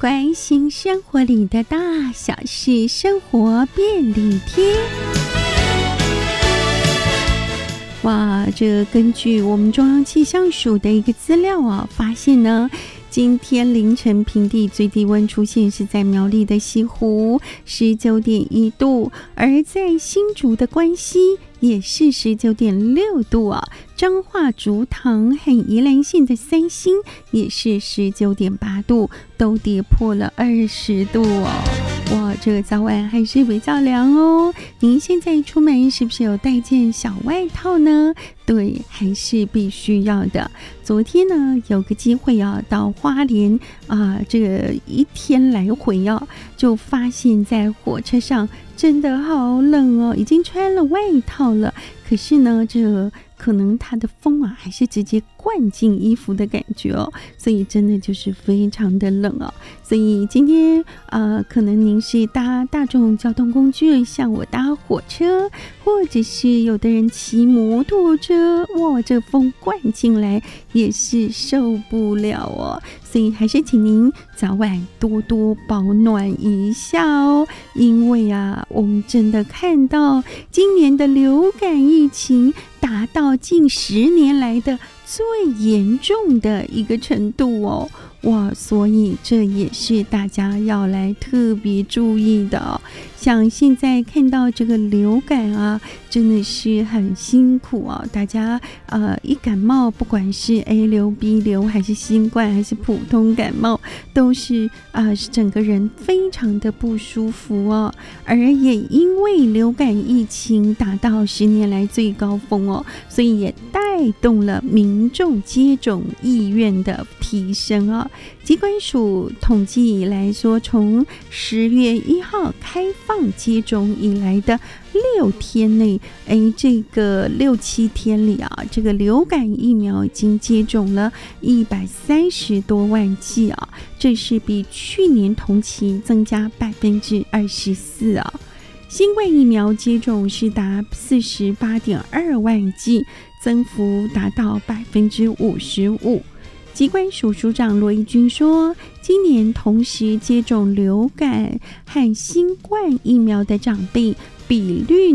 关心生活里的大小事，生活便利贴。哇，这根据我们中央气象署的一个资料啊，发现呢，今天凌晨平地最低温出现是在苗栗的西湖 19.1 度，而在新竹的关西也是 19.6 度啊，彰化竹塘和宜兰县的三星也是 19.8 度，都跌破了20度哦。哇，这个早晚还是比较凉哦。您现在出门是不是有带件小外套呢？对，还是必须要的。昨天呢，有个机会啊，到花莲这个一天来回啊，就发现在火车上真的好冷哦，已经穿了外套了。可是呢，这可能它的风啊，还是直接灌进衣服的感觉哦，所以真的就是非常的冷哦。所以今天可能您是搭大众交通工具，像我搭火车，或者是有的人骑摩托车，哇，这风灌进来也是受不了哦。所以还是请您早晚多多保暖一下哦，因为我们真的看到今年的流感疫情达到近10年来的最严重的一个程度哦。哇，所以这也是大家要来特别注意的哦。像现在看到这个流感真的是很辛苦哦。大家一感冒，不管是 A 流、B 流，还是新冠，还是普通感冒，都是整个人非常的不舒服哦。而也因为流感疫情达到10年来最高峰哦，所以也带动了民众接种意愿的提升哦。疾管署统计以来说，从10月1号开放接种以来的6天内，这个6、7天里这个流感疫苗已经接种了130多万剂啊，这是比去年同期增加24%啊。新冠疫苗接种是达48.2万剂，增幅达到55%。疾管署署长罗一军说，今年同时接种流感和新冠疫苗的长辈比率